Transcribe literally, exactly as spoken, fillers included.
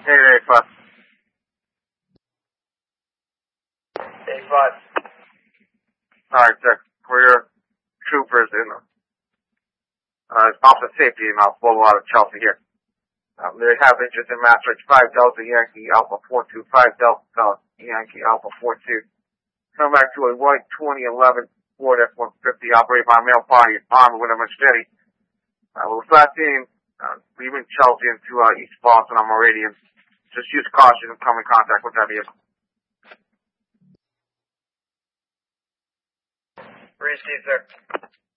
Hey, eight five. eight five. Alright, sir. For your troopers in uh, Officer Safety in uh, Boulevard of Chelsea here. Um, they have interest in Maastricht five Delta Yankee Alpha four two, five Delta Yankee Alpha four two. Come back to a white twenty eleven Ford F one fifty operated by a male party armed with a machete. Uh, we're flat team, uh, leaving Chelsea into uh, East Boston on Meridian. Just use caution and come in contact with that vehicle. Received, sir.